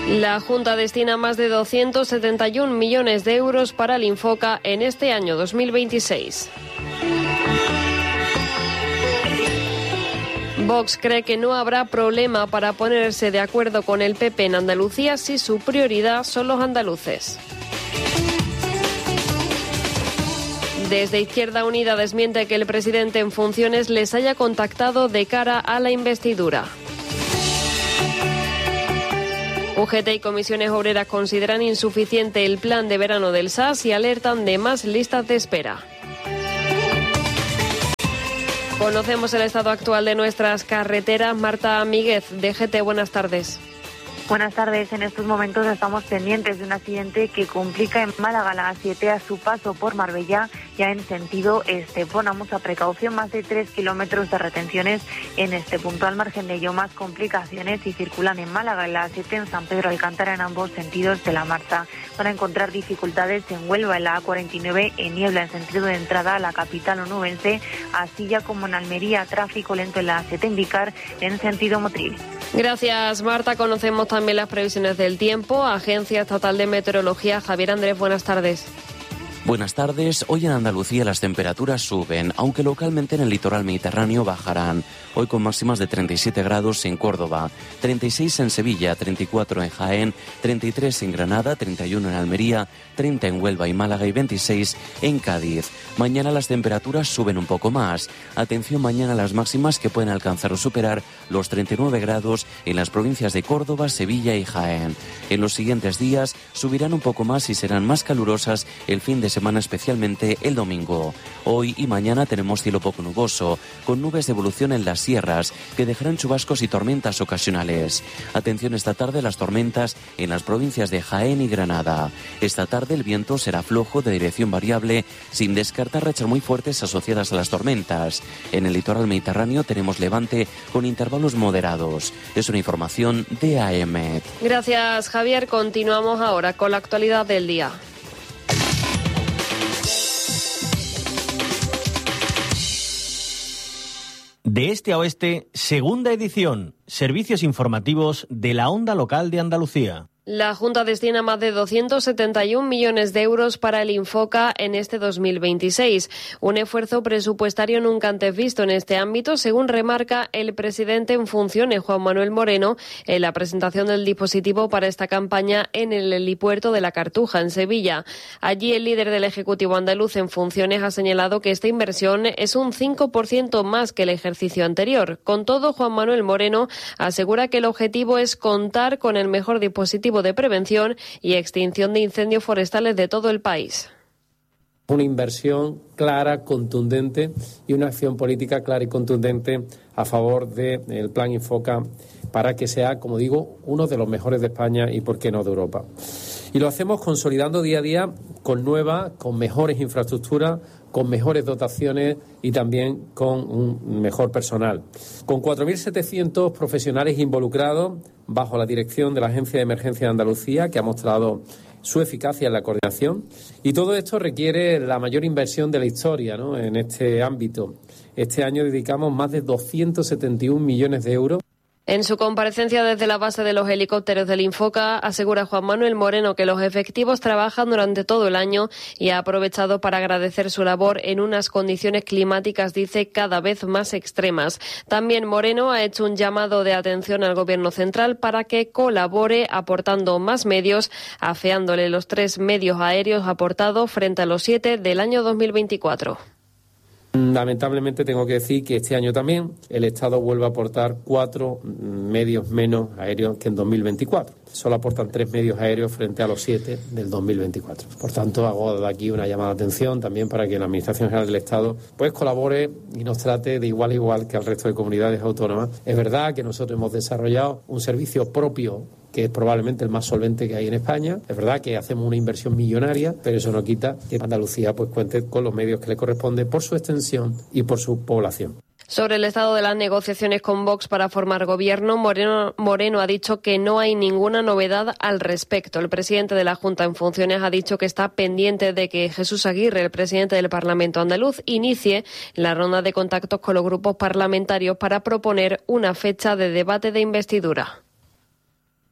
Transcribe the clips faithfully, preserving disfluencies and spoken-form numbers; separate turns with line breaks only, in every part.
La Junta destina más de doscientos setenta y un millones de euros para el Infoca en este año dos mil veintiséis. Vox cree que no habrá problema para ponerse de acuerdo con el P P en Andalucía si su prioridad son los andaluces. Desde Izquierda Unida desmiente que el presidente en funciones les haya contactado de cara a la investidura. U G T y comisiones obreras consideran insuficiente el plan de verano del S A S y alertan de más listas de espera. Conocemos el estado actual de nuestras carreteras. Marta Míguez, de G T, buenas tardes.
Buenas tardes. En estos momentos estamos pendientes de un accidente que complica en Málaga la A siete a su paso por Marbella, ya en sentido Estepona. Mucha precaución, más de tres kilómetros de retenciones en este punto. Al margen de ello, más complicaciones y circulan en Málaga, en la A siete, en San Pedro Alcántara, en ambos sentidos de la marcha. Van a encontrar dificultades en Huelva, en la A cuarenta y nueve, en Niebla, en sentido de entrada a la capital onubense, así ya como en Almería, tráfico lento en la A siete en Vicar, en sentido Motril.
Gracias, Marta. Conocemos también las previsiones del tiempo. Agencia Estatal de Meteorología. Javier Andrés, buenas tardes.
Buenas tardes. Hoy en Andalucía las temperaturas suben, aunque localmente en el litoral mediterráneo bajarán. Hoy con máximas de treinta y siete grados en Córdoba, treinta y seis en Sevilla, treinta y cuatro en Jaén, treinta y tres en Granada, treinta y uno en Almería, treinta en Huelva y Málaga y veintiséis en Cádiz. Mañana las temperaturas suben un poco más. Atención mañana a las máximas que pueden alcanzar o superar los treinta y nueve grados en las provincias de Córdoba, Sevilla y Jaén. En los siguientes días subirán un poco más y serán más calurosas el fin de semana, especialmente el domingo. Hoy y mañana tenemos cielo poco nuboso, con nubes de evolución en las sierras que dejarán chubascos y tormentas ocasionales. Atención esta tarde a las tormentas en las provincias de Jaén y Granada. Esta tarde el viento será flojo de dirección variable, sin descartar rachas muy fuertes asociadas a las tormentas. En el litoral mediterráneo tenemos levante con intervalos moderados. Es una información de A E M E T.
Gracias, Javier. Continuamos ahora con la actualidad del día.
De este a oeste, segunda edición, servicios informativos de la Onda Local de Andalucía.
La Junta destina más de doscientos setenta y un millones de euros para el Infoca en este dos mil veintiséis, un esfuerzo presupuestario nunca antes visto en este ámbito, según remarca el presidente en funciones, Juan Manuel Moreno, en la presentación del dispositivo para esta campaña en el helipuerto de La Cartuja, en Sevilla. Allí el líder del Ejecutivo andaluz en funciones ha señalado que esta inversión es un cinco por ciento más que el ejercicio anterior. Con todo, Juan Manuel Moreno asegura que el objetivo es contar con el mejor dispositivo de prevención y extinción de incendios forestales de todo el país.
Una inversión clara, contundente y una acción política clara y contundente a favor del Plan Infoca para que sea, como digo, uno de los mejores de España y, por qué no, de Europa. Y lo hacemos consolidando día a día con nuevas, con mejores infraestructuras, con mejores dotaciones y también con un mejor personal. Con cuatro mil setecientos profesionales involucrados bajo la dirección de la Agencia de Emergencia de Andalucía, que ha mostrado su eficacia en la coordinación. Y todo esto requiere la mayor inversión de la historia, ¿no?, en este ámbito. Este año dedicamos más de doscientos setenta y un millones de euros.
En su comparecencia desde la base de los helicópteros del Infoca, asegura Juan Manuel Moreno que los efectivos trabajan durante todo el año y ha aprovechado para agradecer su labor en unas condiciones climáticas, dice, cada vez más extremas. También Moreno ha hecho un llamado de atención al Gobierno central para que colabore aportando más medios, afeándole los tres medios aéreos aportados frente a los siete del año dos mil veinticuatro.
Lamentablemente tengo que decir que este año también el Estado vuelve a aportar cuatro medios menos aéreos que en dos mil veinticuatro. Solo aportan tres medios aéreos frente a los siete del dos mil veinticuatro. Por tanto, hago de aquí una llamada de atención también para que la Administración General del Estado pues colabore y nos trate de igual a igual que al resto de comunidades autónomas. Es verdad que nosotros hemos desarrollado un servicio propio que es probablemente el más solvente que hay en España. Es verdad que hacemos una inversión millonaria, pero eso no quita que Andalucía pues cuente con los medios que le corresponden por su extensión y por su población.
Sobre el estado de las negociaciones con Vox para formar gobierno, Moreno, Moreno ha dicho que no hay ninguna novedad al respecto. El presidente de la Junta en funciones ha dicho que está pendiente de que Jesús Aguirre, el presidente del Parlamento andaluz, inicie la ronda de contactos con los grupos parlamentarios para proponer una fecha de debate de investidura.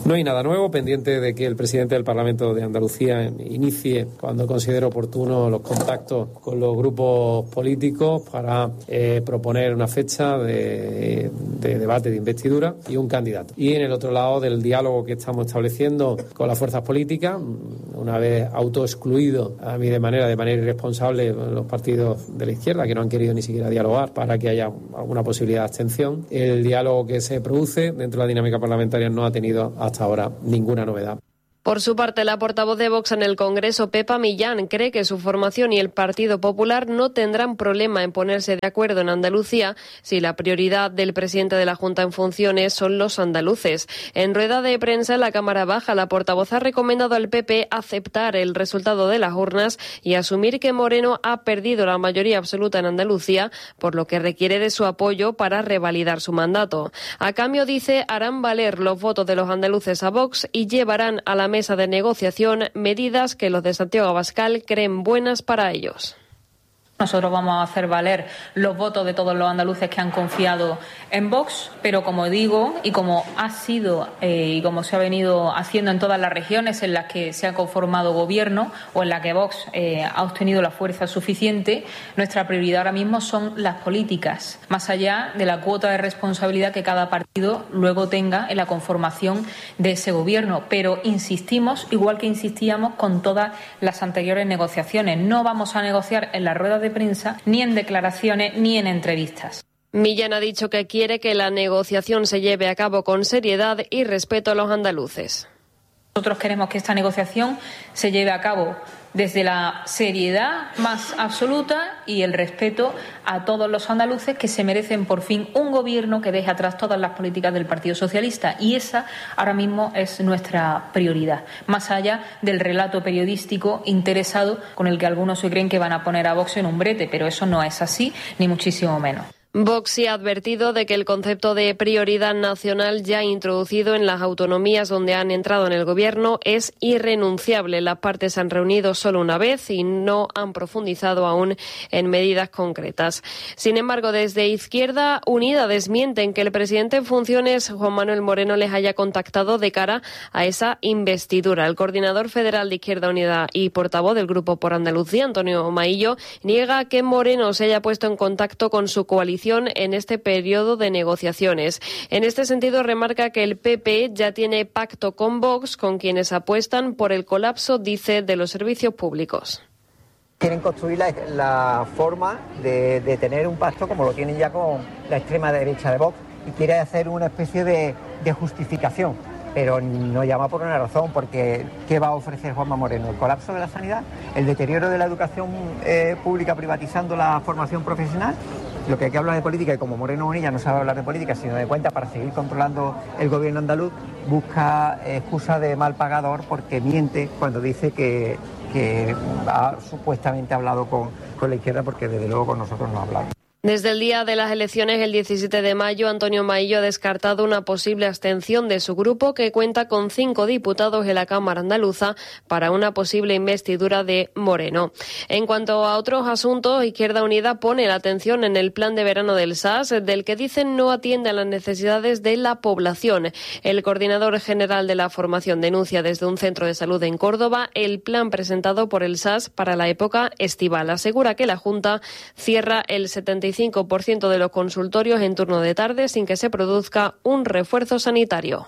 No hay nada nuevo, pendiente de que el presidente del Parlamento de Andalucía inicie, cuando considere oportuno, los contactos con los grupos políticos para eh, proponer una fecha de, de debate de investidura y un candidato. Y en el otro lado del diálogo que estamos estableciendo con las fuerzas políticas, una vez autoexcluido a mí de manera, de manera irresponsable los partidos de la izquierda que no han querido ni siquiera dialogar para que haya alguna posibilidad de abstención, el diálogo que se produce dentro de la dinámica parlamentaria no ha tenido hasta ahora ninguna novedad.
Por su parte, la portavoz de Vox en el Congreso, Pepa Millán, cree que su formación y el Partido Popular no tendrán problema en ponerse de acuerdo en Andalucía si la prioridad del presidente de la Junta en funciones son los andaluces. En rueda de prensa en la Cámara Baja, la portavoz ha recomendado al P P aceptar el resultado de las urnas y asumir que Moreno ha perdido la mayoría absoluta en Andalucía, por lo que requiere de su apoyo para revalidar su mandato. A cambio, dice, harán valer los votos de los andaluces a Vox y llevarán a la mesa de negociación medidas que los de Santiago Abascal creen buenas para ellos.
Nosotros vamos a hacer valer los votos de todos los andaluces que han confiado en Vox, pero como digo, y como ha sido eh, y como se ha venido haciendo en todas las regiones en las que se ha conformado gobierno o en las que Vox eh, ha obtenido la fuerza suficiente, nuestra prioridad ahora mismo son las políticas, más allá de la cuota de responsabilidad que cada partido luego tenga en la conformación de ese gobierno. Pero insistimos, igual que insistíamos con todas las anteriores negociaciones, no vamos a negociar en las ruedas de prensa, ni en declaraciones, ni en entrevistas.
Millán ha dicho que quiere que la negociación se lleve a cabo con seriedad y respeto a los andaluces.
Nosotros queremos que esta negociación se lleve a cabo desde la seriedad más absoluta y el respeto a todos los andaluces que se merecen por fin un gobierno que deje atrás todas las políticas del Partido Socialista, y esa ahora mismo es nuestra prioridad, más allá del relato periodístico interesado con el que algunos se creen que van a poner a Vox en un brete, pero eso no es así, ni muchísimo menos.
Vox sí ha advertido de que el concepto de prioridad nacional ya introducido en las autonomías donde han entrado en el gobierno es irrenunciable. Las partes se han reunido solo una vez y no han profundizado aún en medidas concretas. Sin embargo, desde Izquierda Unida desmienten que el presidente en funciones, Juan Manuel Moreno, les haya contactado de cara a esa investidura. El coordinador federal de Izquierda Unida y portavoz del Grupo por Andalucía, Antonio Maillo, niega que Moreno se haya puesto en contacto con su coalición en este periodo de negociaciones. En este sentido, remarca que el P P ya tiene pacto con Vox, con quienes apuestan por el colapso, dice, de los servicios públicos.
Quieren construir la, la forma de, de tener un pacto como lo tienen ya con la extrema derecha de Vox, y quiere hacer una especie de, de justificación, pero no llama por una razón, porque ¿qué va a ofrecer Juanma Moreno? ¿El colapso de la sanidad? ¿El deterioro de la educación eh, pública privatizando la formación profesional? Lo que hay que hablar de política, y como Moreno Bonilla no sabe hablar de política, sino de cuenta para seguir controlando el gobierno andaluz, busca excusa de mal pagador porque miente cuando dice que, que ha supuestamente hablado con, con la izquierda, porque desde luego con nosotros no ha hablado.
Desde el día de las elecciones, el diecisiete de mayo, Antonio Maillo ha descartado una posible abstención de su grupo, que cuenta con cinco diputados en la Cámara andaluza, para una posible investidura de Moreno. En cuanto a otros asuntos, Izquierda Unida pone la atención en el plan de verano del S A S, del que dicen no atiende a las necesidades de la población. El coordinador general de la formación denuncia desde un centro de salud en Córdoba el plan presentado por el S A S para la época estival. Asegura que la Junta cierra el setenta y cinco por ciento de los consultorios en turno de tarde sin que se produzca un refuerzo sanitario.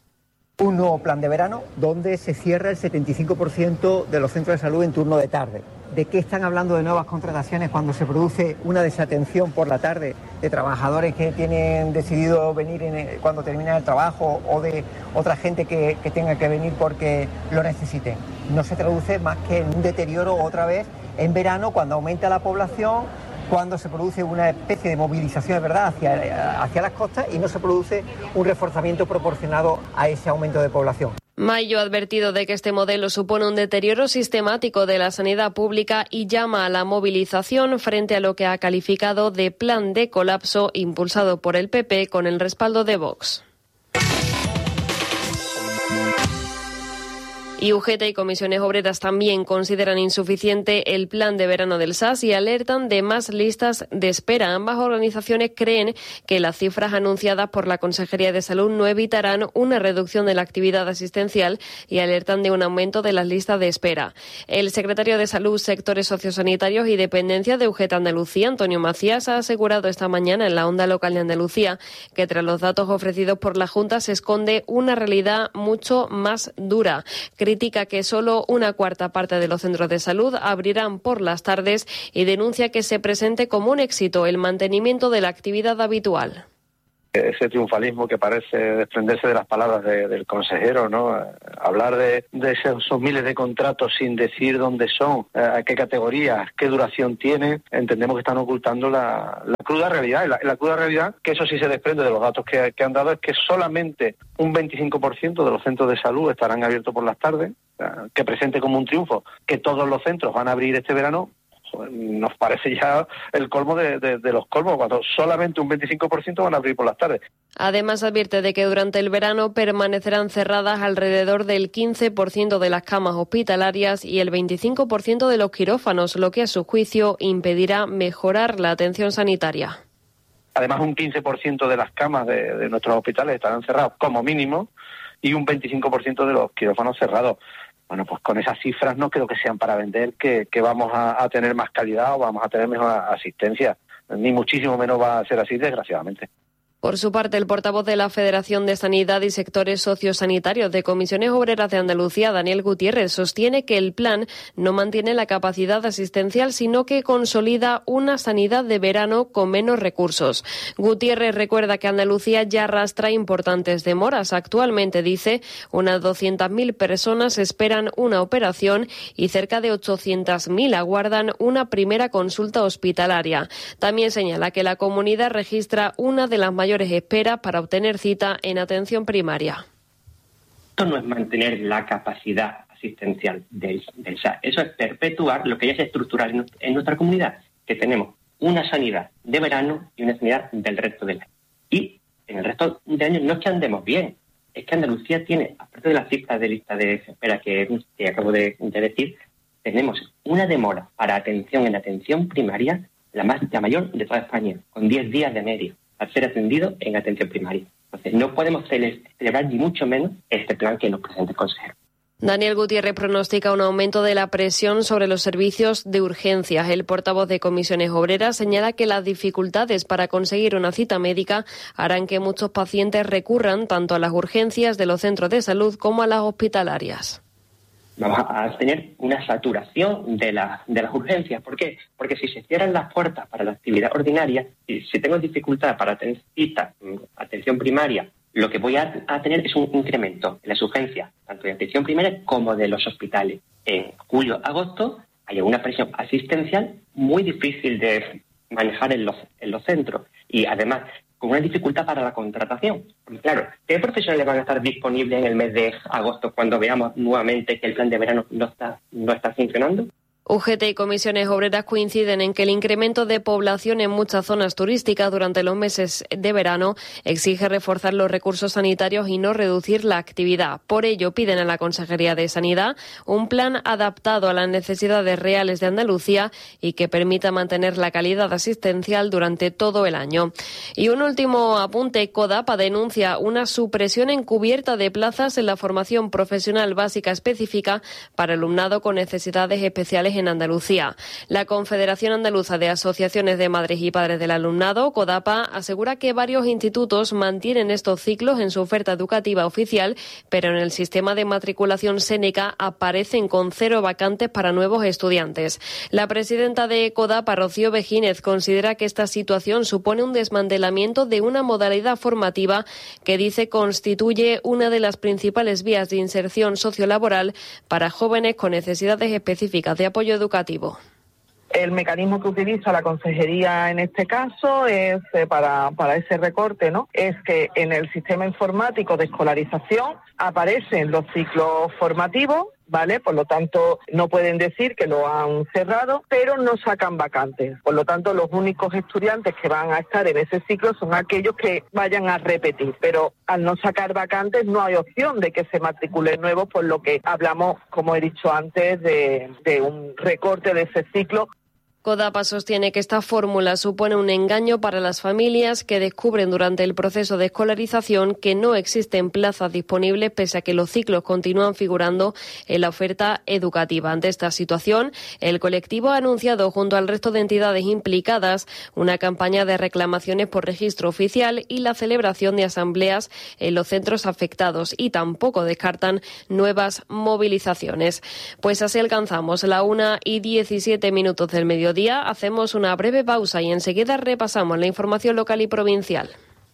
Un nuevo plan de verano donde se cierra el setenta y cinco por ciento de los centros de salud en turno de tarde. ¿De qué están hablando de nuevas contrataciones cuando se produce una desatención por la tarde de trabajadores que tienen decidido venir en el, cuando termina el trabajo, o de otra gente que, que tenga que venir porque lo necesiten? No se traduce más que en un deterioro otra vez en verano, cuando aumenta la población, cuando se produce una especie de movilización, de verdad, hacia, hacia las costas, y no se produce un reforzamiento proporcionado a ese aumento de población.
Maillo ha advertido de que este modelo supone un deterioro sistemático de la sanidad pública y llama a la movilización frente a lo que ha calificado de plan de colapso impulsado por el P P con el respaldo de Vox. Y U G T y Comisiones Obreras también consideran insuficiente el plan de verano del S A S y alertan de más listas de espera. Ambas organizaciones creen que las cifras anunciadas por la Consejería de Salud no evitarán una reducción de la actividad asistencial y alertan de un aumento de las listas de espera. El secretario de Salud, Sectores Sociosanitarios y Dependencia de U G T Andalucía, Antonio Macías, ha asegurado esta mañana en la Onda Local de Andalucía que tras los datos ofrecidos por la Junta se esconde una realidad mucho más dura. Critica que solo una cuarta parte de los centros de salud abrirán por las tardes y denuncia que se presente como un éxito el mantenimiento de la actividad habitual.
Ese triunfalismo que parece desprenderse de las palabras de, del consejero, ¿no? Hablar de, de esos, esos miles de contratos sin decir dónde son, a qué categorías, qué duración tiene, entendemos que están ocultando la, la cruda realidad. Y la, la cruda realidad, que eso sí se desprende de los datos que, que han dado, es que solamente un veinticinco por ciento de los centros de salud estarán abiertos por las tardes, que presente como un triunfo que todos los centros van a abrir este verano. Nos parece ya el colmo de, de, de los colmos, cuando solamente un veinticinco por ciento van a abrir por las tardes.
Además, advierte de que durante el verano permanecerán cerradas alrededor del quince por ciento de las camas hospitalarias y el veinticinco por ciento de los quirófanos, lo que a su juicio impedirá mejorar la atención sanitaria.
Además, un quince por ciento de las camas de, de nuestros hospitales estarán cerradas como mínimo y un veinticinco por ciento de los quirófanos cerrados. Bueno, pues con esas cifras no creo que sean para vender que, que vamos a, a tener más calidad o vamos a tener mejor asistencia. Ni muchísimo menos va a ser así, desgraciadamente.
Por su parte, el portavoz de la Federación de Sanidad y Sectores Sociosanitarios de Comisiones Obreras de Andalucía, Daniel Gutiérrez, sostiene que el plan no mantiene la capacidad asistencial, sino que consolida una sanidad de verano con menos recursos. Gutiérrez recuerda que Andalucía ya arrastra importantes demoras. Actualmente, dice, unas doscientas mil personas esperan una operación y cerca de ochocientas mil aguardan una primera consulta hospitalaria. También señala que la comunidad registra una de las mayores esperas para obtener cita en atención primaria.
Esto no es mantener la capacidad asistencial del, del S A S, eso es perpetuar lo que ya es estructural en, en nuestra comunidad, que tenemos una sanidad de verano y una sanidad del resto del año. Y en el resto de años no es que andemos bien, es que Andalucía tiene, aparte de las cifras de lista de espera que, que acabo de, de decir, tenemos una demora para atención en atención primaria, la más la mayor de toda España, con diez días de media al ser atendido en atención primaria. Entonces, no podemos cele- celebrar ni mucho menos este plan que nos presenta el consejero.
Daniel Gutiérrez pronostica un aumento de la presión sobre los servicios de urgencias. El portavoz de Comisiones Obreras señala que las dificultades para conseguir una cita médica harán que muchos pacientes recurran tanto a las urgencias de los centros de salud como a las hospitalarias.
Vamos a tener una saturación de, la, de las urgencias. ¿Por qué? Porque si se cierran las puertas para la actividad ordinaria, y si tengo dificultad para tener cita, atención primaria, lo que voy a, a tener es un incremento en las urgencias, tanto de atención primaria como de los hospitales. En julio, agosto, hay una presión asistencial muy difícil de manejar en los, en los centros. Y además, con una dificultad para la contratación. Porque claro, ¿qué profesionales van a estar disponibles en el mes de agosto cuando veamos nuevamente que el plan de verano no está, no está funcionando?
U G T y Comisiones Obreras coinciden en que el incremento de población en muchas zonas turísticas durante los meses de verano exige reforzar los recursos sanitarios y no reducir la actividad. Por ello, piden a la Consejería de Sanidad un plan adaptado a las necesidades reales de Andalucía y que permita mantener la calidad asistencial durante todo el año. Y un último apunte, CODAPA denuncia una supresión encubierta de plazas en la formación profesional básica específica para alumnado con necesidades especiales en Andalucía. La Confederación Andaluza de Asociaciones de Madres y Padres del Alumnado, CODAPA, asegura que varios institutos mantienen estos ciclos en su oferta educativa oficial, pero en el sistema de matriculación Séneca aparecen con cero vacantes para nuevos estudiantes. La presidenta de CODAPA, Rocío Vejínez, considera que esta situación supone un desmantelamiento de una modalidad formativa que dice constituye una de las principales vías de inserción sociolaboral para jóvenes con necesidades específicas de apoyo educativo.
El mecanismo que utiliza la consejería en este caso es eh, para, para ese recorte, ¿no? Es que en el sistema informático de escolarización aparecen los ciclos formativos ¿vale? Por lo tanto, no pueden decir que lo han cerrado, pero no sacan vacantes. Por lo tanto, los únicos estudiantes que van a estar en ese ciclo son aquellos que vayan a repetir. Pero al no sacar vacantes, no hay opción de que se matriculen nuevos, por lo que hablamos, como he dicho antes, de, de un recorte de ese ciclo.
CODAPA sostiene que esta fórmula supone un engaño para las familias que descubren durante el proceso de escolarización que no existen plazas disponibles pese a que los ciclos continúan figurando en la oferta educativa. Ante esta situación, el colectivo ha anunciado junto al resto de entidades implicadas una campaña de reclamaciones por registro oficial y la celebración de asambleas en los centros afectados y tampoco descartan nuevas movilizaciones. Pues así alcanzamos la una y diecisiete minutos del mediodía. Hacemos una breve pausa y enseguida repasamos la información local y provincial.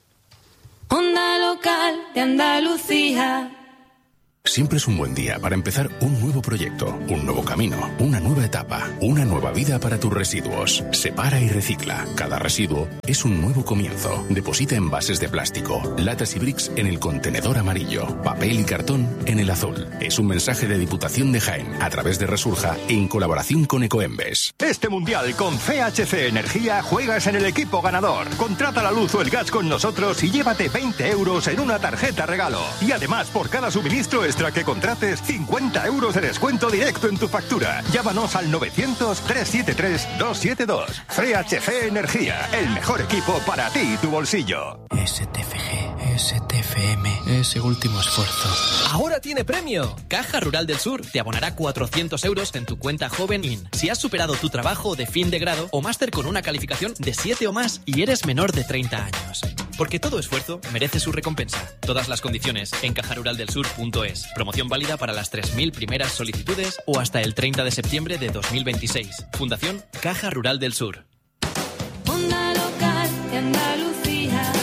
Onda Local de Andalucía.
Siempre es un buen día para empezar un nuevo proyecto, un nuevo camino, una nueva etapa, una nueva vida para tus residuos. Separa y recicla. Cada residuo es un nuevo comienzo. Deposita envases de plástico, latas y bricks en el contenedor amarillo, papel y cartón en el azul. Es un mensaje de Diputación de Jaén a través de Resurja en colaboración con Ecoembes.
Este mundial con C H C Energía juegas en el equipo ganador. Contrata la luz o el gas con nosotros y llévate veinte euros en una tarjeta regalo. Y además, por cada suministro extra que contrates, cincuenta euros de descuento directo en tu factura. Llámanos al novecientos, trescientos setenta y tres, doscientos setenta y dos. C H C Energía, el mejor equipo para ti y tu bolsillo.
S T F G, S T F M, ese último esfuerzo.
¡Ahora tiene premio! Caja Rural del Sur te abonará cuatrocientos euros en tu cuenta Joven In si has superado tu trabajo de fin de grado o máster con una calificación de siete o más y eres menor de treinta años. Porque todo esfuerzo merece su recompensa. Todas las condiciones en caja rural del sur punto es. Promoción válida para las tres mil primeras solicitudes o hasta el treinta de septiembre de dos mil veintiséis. Fundación Caja Rural del Sur.
Onda Local de Andalucía.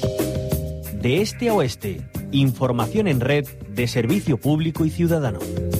De este a oeste, información en red de servicio público y ciudadano.